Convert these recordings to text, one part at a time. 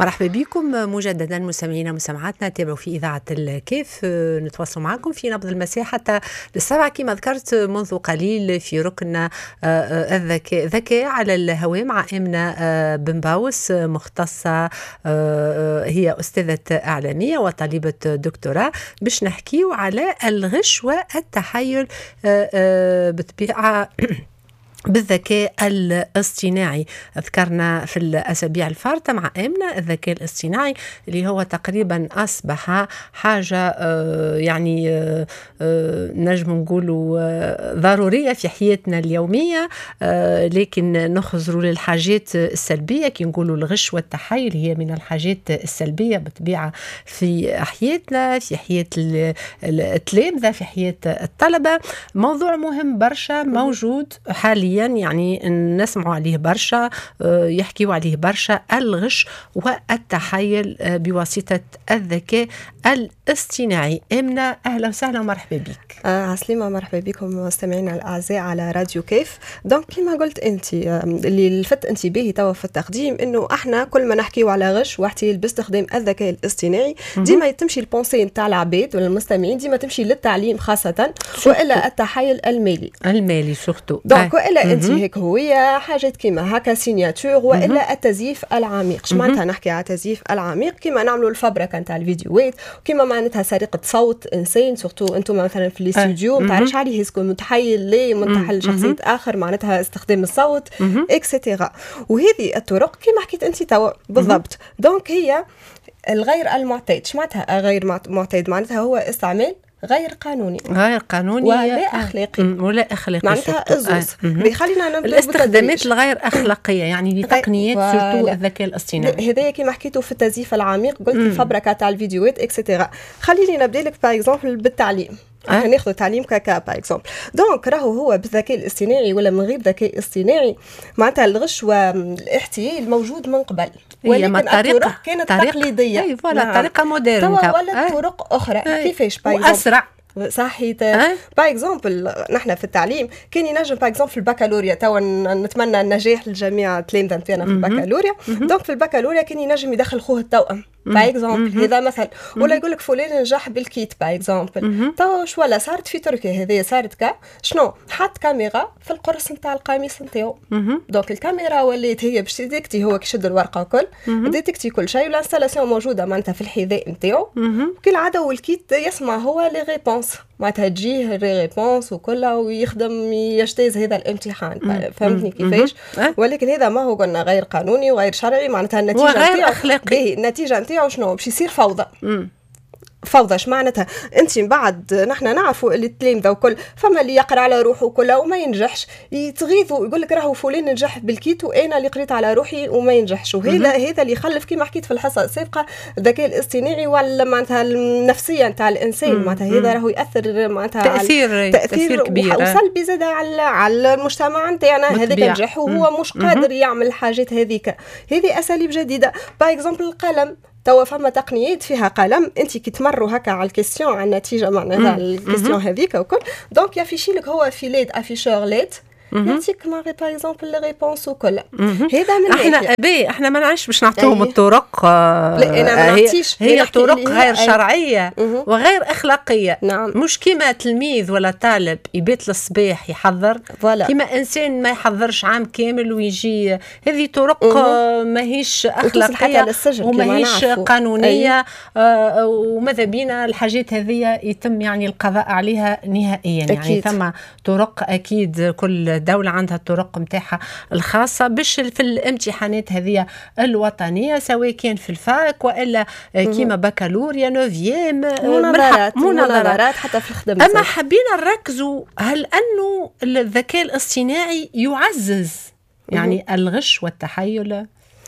مرحبا بكم مجددا مستمعينا ومستمعاتنا. تابعوا في إذاعة الكيف، نتواصل معكم في نبض المساء حتى للسبعة كما ذكرت منذ قليل في ركن الذكاء على الهواء مع آمنة بنباوس، مختصة هي أستاذة إعلامية وطالبة دكتوراه، باش نحكيو على الغش والتحايل بطبيعة بالذكاء الاصطناعي. ذكرنا في الأسابيع الفارطة مع آمنة الذكاء الاصطناعي اللي هو تقريبا أصبح حاجة نجم نقولوا ضرورية في حياتنا اليومية، لكن نخزروا للحاجات السلبية كي نقولوا الغش والتحايل هي من الحاجات السلبية بطبيعة في حياتنا، في حياة التلامذة، في حياة الطلبة. موضوع مهم برشا موجود حاليا، يعني نسمعوا عليه برشا، يحكيوا عليه برشا، الغش والتحايل بواسطة الذكاء الاصطناعي. آمنة أهلا وسهلا ومرحبا بك. عسلامة، مرحبا بكم مستمعينا الأعزاء على راديو كيف. دونك كما قلت أنت اللي لفت انتباهي توا في التقديم إنه احنا كل ما نحكيو على غش واحتيال باستخدام الذكاء الاصطناعي ديما تمشي البونسي نتاع العباد ولا المستمعين، ديما تمشي للتعليم خاصة، وإلا التحايل المالي سورتو. دونك وإلا أنت هيك هوية حاجات كيما هكا سيناتور، وإلا التزييف العميق. شمعناتها نحكي على التزييف العميق؟ كيما نعملوا الفبركة نتاع الفيديوهات، كيما معناتها سرقة صوت إنسان، سورتو أنتم مثلا في الاستوديو ما تعرفش عليه اسكو متحيل ليه منتحل شخصية آخر، معناتها استخدام الصوت إكسترا. وهذه الطرق كيما حكيت أنت توا بالضبط. دونك هي الغير المعتاد. شمعناتها غير معتاد؟ معناتها هو استعمال غير قانوني ولا أخلاقي معناتها الزوز. خلينا نبدأ بالاستخدامات الغير أخلاقية، يعني لتقنيات سورتو الذكاء الاصطناعي. هذايا كما حكيتوا في التزييف العميق، قلت الفبركة تاع الفيديوهات اكسترا. خليني نبدأ لك باغ اكزومبل بالتعليم. ناخذ تعليم كاكا باغ اكزومبل. دونك راهو هو بالذكاء الاصطناعي ولا من غير ذكاء اصطناعي، معناتها الغش والاحتيال موجود من قبل، ولكن الطرق كانت تقليديه. اي فوالا طريقه مودرن ولا طرق اخرى. كيفاش باغ واسرع صحيت. باغ اكزومبل نحن في التعليم كان ينجم باغ اكزومبل في البكالوريا، توا نتمنى النجاح للجميع التلامذه نتاعنا في البكالوريا. دونك في البكالوريا كان ينجم يدخل خوه التوأم باغ اكزومبل، هذا مثل، ولا يقول لك فلان نجح بالكيت باغ اكزومبل. توا شو ولا صارت في تركيا هذه، صارت شنو حط كاميرا في القرص نتاع القميص نتاعو. دونك الكاميرا ولات هي باش تديكتي، هو كيشد الورقه وكل ديتكتي كل شيء، والانستالاسيون موجوده معناتها في الحذاء نتاعو كالعاده، والكيت يسمع هو لي ريبونس، معناتها تجيه لي ريبونس وكلها ويخدم يجتاز هذا الامتحان. فهمتني كيفاش؟ ولكن هذا ما هو قلنا غير قانوني وغير شرعي، معناتها النتيجه غير اخلاقي. النتيجه نتاعو شنو؟ باش يصير فوضى. فوضى. معناتها انت من بعد نحن نعرفوا اللي التلامذه وكل فما اللي يقرا على روحه كلها وما ينجحش، يتغيظوا يقول لك راهو فلان نجح بالكيت وانا اللي قريت على روحي وما ينجحش. وهذا اللي يخلف كما حكيت في الحصه السابقه الذكاء الاصطناعي ولا معناتها النفسيه نتاع الانسان. معناتها هذا راهو ياثر معناتها تاثير كبير وسلبي زاد على المجتمع نتاعنا. هذاك نجح وهو مش قادر يعمل الحاجات هذيك. هذه اساليب جديده. باغ اكزومبل القلم، توا فما تقنيات فيها قلم انت كي تمروا هكا على الكيستيون على النتيجه معناتها الكيستيون هذيك وكل، دونك يافيشي لك هو في ليد افيشور ليد يعطيك ماغي باغ اكزومبل لي ريبونس وكل. هذا من احنا ما نعرفش باش نعطيهم الطرق. لا انا ما نعطيش، هي طرق غير شرعيه وغير اخلاقيه. نعم. مش كيما تلميذ ولا طالب يبيت للصباح يحضر، كيما انسان ما يحضرش عام كامل ويجي. هذه طرق ماهيش اخلاقيه وماهيش قانونيه. وماذا بينا الحاجات هذه يتم يعني القضاء عليها نهائيا. يعني ثم طرق اكيد، كل دولة عندها الطرق متاعها الخاصة باش في الامتحانات هذه الوطنية، سواء كان في الفاك وإلا كيما بكالوريا نوفيام مناظرات حتى في الخدمة. أما حبينا نركزوا هل أنه الذكاء الاصطناعي يعزز يعني الغش والتحايل؟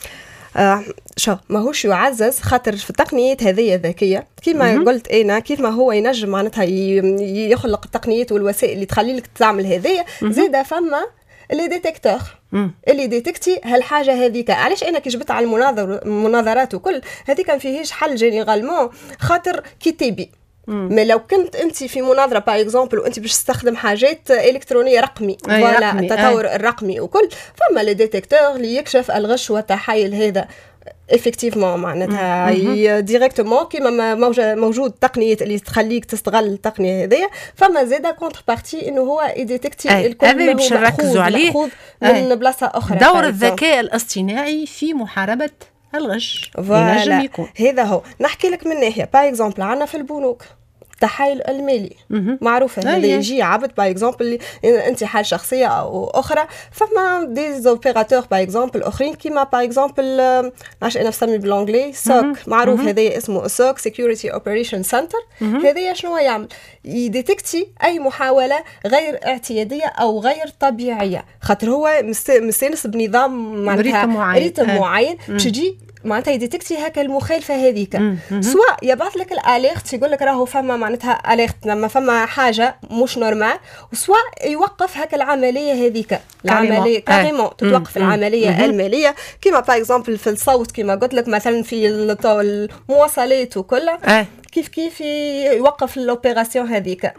شو ماهوش يعزز، خاطر في التقنيات هذه الذكيه كيما قلت انا، كيف ما هو ينجم معناتها يخلق التقنيات والوسائل اللي تخلي لك تعمل هذه، زيدا فما اللي ديتكتور اللي ديتكتي هالحاجه هذيك. علاش انا كي جبت على المناظرات وكل هذيك ما فيهش حل جينيرالمون، خاطر كتابي. ما لو كنت انت في مناظره باغ اكزومبل وانت باش تستخدم حاجات الكترونيه رقمي فوالا التطور الرقمي وكل، فما لي ديتكتور اللي يكشف الغش والتحايل هذا افكتيفمون معناتها ديريكتومون كيما موجود تقنيه اللي تخليك تستغل التقنيه هذيا، فما زاده كونتر بارتي انه هو يديتكتي الكل اللي باش نركزوا عليه من بلاصه اخرى. دور الذكاء الاصطناعي في محاربه الغش ينجم يكون. هذا هو نحكي لك من ناحيه باغ اكزومبل عندنا في البنوك التحايل المالي معروفه، هذا يجي عبد باغ اكزومبل انت حال شخصيه او اخرى، فما دي زوبيراتور باغ اكزومبل اخرين كيما باغ اكزومبل علاش انا نسمي بالانجلي سوك معروف، هذا اسمه سوك سيكيورتي اوبريشن سنتر. هذا شنو يعمل؟ يديتكتي اي محاوله غير اعتياديه او غير طبيعيه، خاطر هو مستانس بنظام معناتها ريتم معين باش يجي معناتها يديتكتي هكا المخالفه هذيك، سواء يبعث لك الاليرت يقول لك راهو فما معناتها اليرت لما فما حاجه مش نورمال، وسواء يوقف هكا العمليه هذيك، العمليه كاريمون تتوقف العمليه الماليه، كيما باغ اكزومبل في الصوت كيما قلت لك مثلا في المواصلات وكلها كيف يوقف الاوبيراسيون هذيك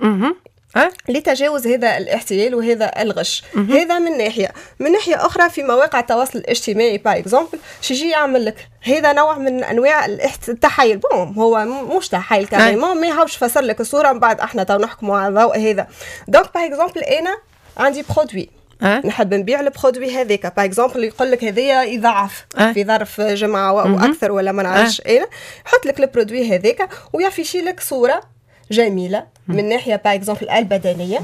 لتجاوز هذا الاحتيال وهذا الغش. هذا من ناحيه اخرى في مواقع التواصل الاجتماعي باغ اكزومبل شيجي يعمل لك هذا نوع من انواع التحايل، هو مش تحايل كاريمون ما يهاوش فسر لك الصوره من بعد احنا تو نحكموا على الضوء هذا. دونك باغ اكزومبل انا عندي برودوي نحب نبيع البرودوي هذاك باغ اكزومبل يقول لك هذايا يضعف في ظرف جمعه واكثر ولا ما نعرفش انا، يحط لك البرودوي هذاك ويعفيشي لك صوره جميله من ناحيه باغ اكزومبل البدنيه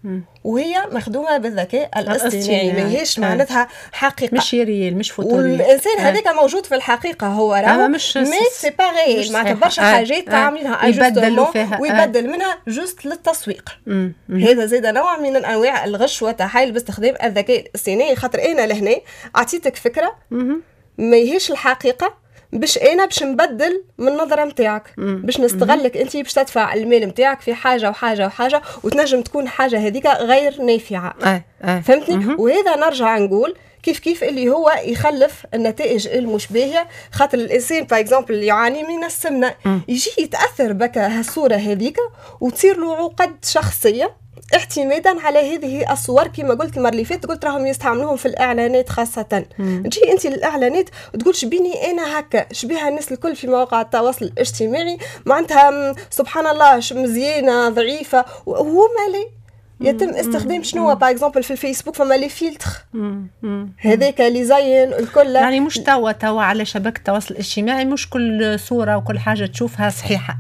وهي مخدومه بالذكاء الاصطناعي، ماهيش معناتها حقيقه، مش ريال مش فوتوري، والانسان هذاك موجود في الحقيقه هو راه مش سي با ريال، معناتها برشا حاجات عاملينها يبدلوا فيها ويبدل منها جوست للتسويق. هذا زاد نوع من انواع الغش والتحايل باستخدام الذكاء الاصطناعي، خاطر انا لهنا اعطيتك فكره ماهيش الحقيقه باش نبدل من النظره نتاعك، باش نستغلك انت باش تدفع المال نتاعك في حاجه وحاجه وتنجم تكون حاجه هذيك غير نافعه. فهمتني؟ وهذا نرجع نقول كيف اللي هو يخلف النتائج المشبهه، خاطر الانسان باغ اكزومبل يعاني من السمنه يجي يتاثر بكا هالصوره هذيك وتصير له عقد شخصيه اعتمادا على هذه الصور. كما قلت المره اللي فاتت قلت راهم يستعملوهم في الاعلانات خاصه، تجي انت للاعلانات تقول شبيني انا هكا، شبيها الناس الكل في مواقع التواصل الاجتماعي معناتها سبحان الله مزيانه ضعيفه، وهما لي يتم استخدام شنو باغ اكزومبل في الفيسبوك فما لي فيلتر هذاك اللي زين الكل، يعني مش توا على شبكه التواصل الاجتماعي مش كل صوره وكل حاجه تشوفها صحيحه،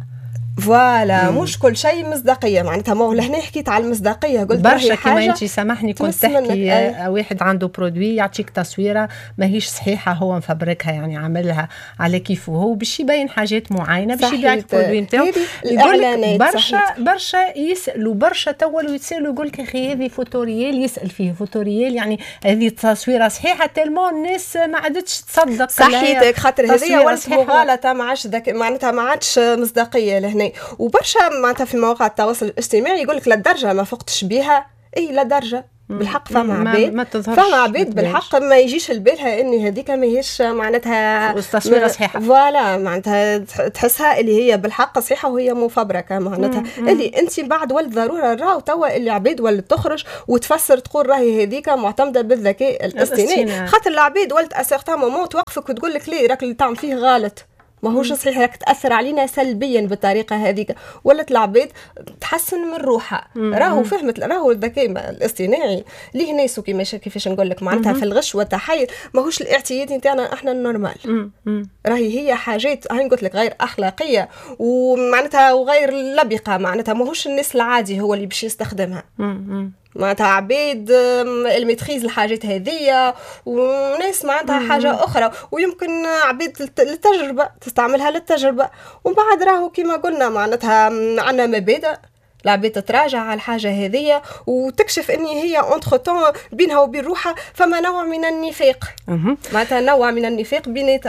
فوالا مش كل شيء مصداقيه، معناتها ما هو لهنا حكيت على المصداقيه قلت برشا كما انت سامحني كنت تحكي واحد عنده برودوي يعطيك تصويره ماهيش صحيحه هو مفبركها يعني عاملها على كيفه هو باش يبين حاجات معينه باش يبيع البرودوي نتاعو. يقول لك برشا يسالوا برشا تولوا يتسالوا يقول لك اخي هذه فوتوريال، يسال فيه فوتوريال يعني هذه تصويره صحيحه تالمون الناس ما عادتش تصدق صحيتك، خاطر هذه ولات مغالطه ما عادش معناتها ما عادش مصداقيه لهنا. وبرشا معناتها في مواقع التواصل الاجتماعي يقول لك للدرجه ما فقتش بها، اي لا درجه بالحق فما عباد بالحق ما يجيش لبالها ان هذيك ماهيش معناتها تصويره صحيحه، فوالا معناتها تحسها اللي هي بالحق صحيحه وهي مفبركه معناتها اللي انت بعد ولد ضروره راهو توا اللي عباد ولات تخرج وتفسر تقول راهي هذيك معتمده بالذكاء الاصطناعي، خاطر العباد ولات اسيغتان مومون توقفك وتقول لك ليه راك اللي تعمل فيه غلط ما هوش صحيح، راك تاثر علينا سلبيا بالطريقه هذيك، ولات العباد تحسن من روحها. راهو فهمت راهو الذكاء الاصطناعي ليه ناس كيفاش نقول لك معناتها في الغش والتحايل ماهوش الاعتيادي نتاعنا احنا النورمال، راهي هي حاجات هاي قلت لك غير اخلاقيه ومعناتها وغير لبقه، معناتها ماهوش الناس العادي هو اللي باش يستخدمها، معناتها عبيد المتخيز الحاجات هذية وناس معناتها حاجة أخرى، ويمكن عبيد للتجربة تستعملها للتجربة، وبعد راهو كما قلنا معناتها عنا مبادئ العباد تتراجع على الحاجة هذية وتكشف ان هي انتخطون بينها وبين روحها فما نوع من النفاق، معناتها نوع من النفاق بينات.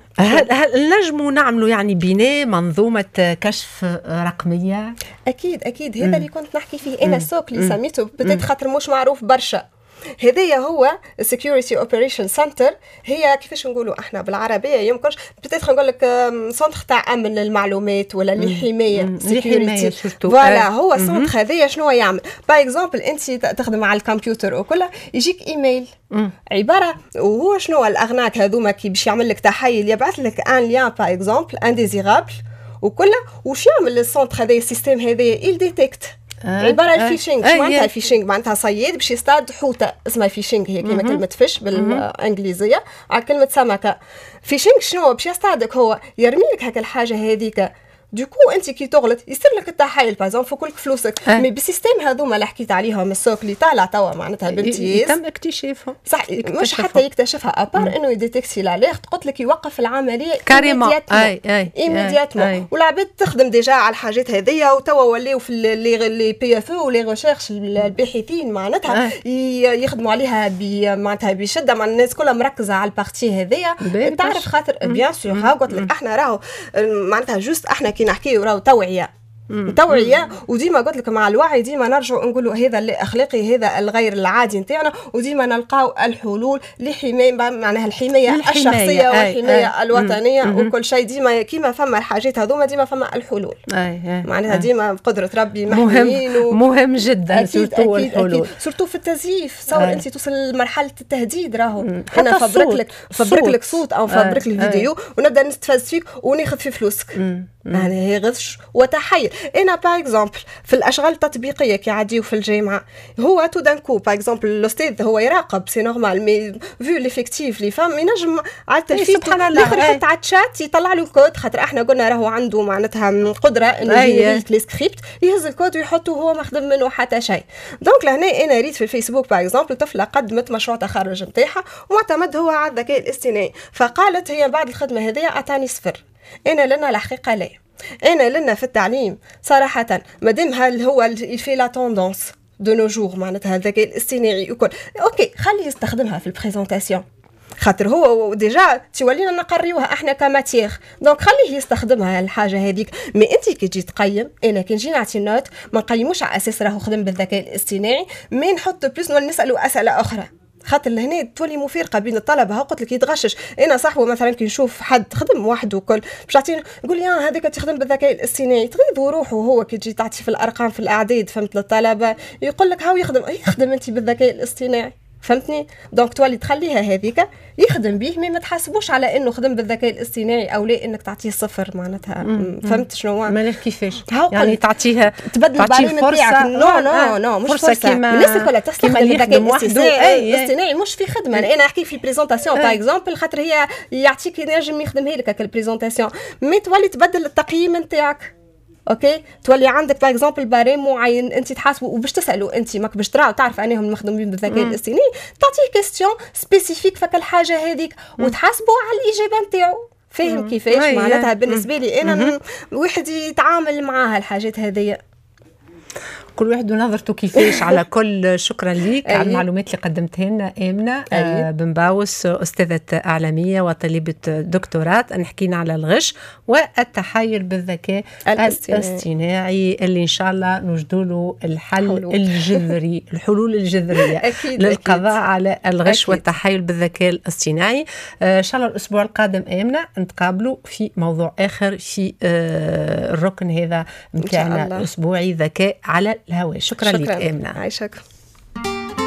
هل نجموا نعملوا يعني بناء منظومة كشف رقمية؟ أكيد هذا اللي كنت نحكي فيه أنا السوق اللي سميته بدأت خاطر مش معروف برشا، هذايا هو security operation center. هي كيفاش نقولوا احنا بالعربيه يمكنش بتاتخ نقول لك سنتر تاع امن المعلومات ولا الحمايه security فوالا. هو السنتر هذايا شنو يعمل؟ باغ اكزومبل انت تخدم على الكمبيوتر وكله يجيك ايميل عباره، وهو شنو الاغناك هذوما كي باش يعمل لك تحيل يبعث لك ان ليان باغ اكزومبل انديزيرابل وكله. وش يعمل السنتر هذايا السيستم هذايا يل ديتكت عباره الفيشينغ. شو معناتها الفيشينغ؟ معناتها صياد باش يصطاد حوته اسمها فيشينغ، هي كلمه كلمه فيش بالانجليزيه على كلمه سمكه. فيشينغ شنو باش يصطادك؟ هو يرمي لك هكا الحاجه هذيك دوكو انت كي تغلط يصير لك التحايل بازون فوق لك فلوسك. مي بالسيستم هذوما اللي حكيت عليهم السوق اللي طالع توا معناتها بامتياز تم اكتشافهم صح، مش حتى يكتشفها ابار انه يديتكسي لاليرت قلت لك يوقف العمليه كاريمون ايميدياتمون. والعباد تخدم ديجا على الحاجات هذيا وتوا ولاو في لي بي اف او ولي ريشيرش الباحثين معناتها يخدموا عليها معناتها بشده. مع الناس كلها مركزه على البارتي هذيا تعرف خاطر بيان سور. ها قلت لك احنا راهو معناتها جوست احنا نحكيو راهو توعيه وديما قلت لك مع الوعي ديما نرجعوا نقولوا هذا اللي اخلاقي هذا الغير العادي نتاعنا، وديما نلقاو الحلول لحمايه معناها الحمايه الشخصيه والحمايه الوطنيه وكل شيء. ديما كيما فما الحاجات هذوما ديما فما الحلول معناتها ديما بقدره ربي مهم جدا. سورتو الحلول سورتو في التزييف. تصور انت توصل لمرحله التهديد راهو انا فبرك لك صوت او فبرك لك فيديو ونبدا نستفز فيك وناخذ في فلوسك. يعني هي غش وتحيل. انا باغ اكزومبل في الاشغال التطبيقيه كي يعديو في الجامعه هو تو دان كو باغ اكزومبل الاستاذ هو يراقب سي نورمال مي فيو ليفيكتيف لي فام ينجم على التلفيز ياخذ حتى على الشات يطلع له الكود. خاطر احنا قلنا راهو عنده معناتها قدره انه يجيب لي سكريبت يهز الكود ويحطه وهو ما خدم منه حتى شيء. دونك لهنا انا ريت في الفيسبوك باغ اكزومبل طفله قدمت مشروع تخرج نتاعها ومعتمد هو على الذكاء الاصطناعي، فقالت هي بعد الخدمه هذه اعطاني 0. انا لنا الحقيقه لا، انا لنا في التعليم صراحه مادام هل هو في لا توندونس دو نو جور معناتها الذكاء الاصطناعي يكون اوكي خليه يستخدمها في البريزونطاسيون خاطر هو ديجا تولينا نقريوها احنا كماتير. دونك خليه يستخدمها الحاجه هذيك. مي انت كي تجي تقيم انا كي نجي نعطي نوت ما نقيموش على اساس راهو خدم بالذكاء الاصطناعي، مي نحط بلوس نسالوا اسئله اخرى خاطر لهنا تولي مفارقه بين الطلبه. قلت لك يتغشش. انا صاحبه مثلا كي نشوف حد خدم وحده وكل باش تعطيني نقول يا هذاك تخدم بالذكاء الاصطناعي تغيظ روحه. هو كي تجي تعطي في الارقام في الاعداد فهمت للطلبه يقول لك هاو يخدم انت بالذكاء الاصطناعي فهمتني. دونك تولي تخليها هذيك يخدم به ما تحاسبوش على انه خدم بالذكاء الاصطناعي او لا انك تعطيه 0 معناتها. فهمت شنو مالك كيفاش يعني تعطيها تبدل البرامج نتاعك. نو مش فرصه الناس كلها تستخدم الذكاء الاصطناعي مش في خدمه. انا نحكي في بريزونطاسيون باغ اكزومبل خاطر هي يعطيك ينجم يخدمها لك هكا البريزونطاسيون مي تولي تبدل التقييم نتاعك. اوكي تولي عندك باغ اكزومبل باريم معين انت تحاسبه وباش تسالوا انت ماك باش تراو تعرف انهم مخدومين بالذكاء الاصطناعي تعطيه كيستيون سبيسيفيك فك الحاجه هذيك وتحاسبوا على الاجابه نتاعو. فاهم كيفاش معناتها بالنسبه لي انا واحد يتعامل معاها الحاجات هذيا كل واحد ونظرته كيفاش على كل. شكرا ليك على المعلومات اللي قدمتها لنا آمنة بن باوس أستاذة إعلامية وطالبة دكتوراه. نحكينا على الغش والتحايل بالذكاء الاصطناعي اللي إن شاء الله نجدوا له الجذري الحلول الجذرية للقضاء على الغش والتحايل بالذكاء الاصطناعي. إن شاء الله الأسبوع القادم آمنة نتقابلوا في موضوع آخر في الركن هذا متاعنا الأسبوعي ذكاء على الهواء. شكرا لك آمنة. عايشك.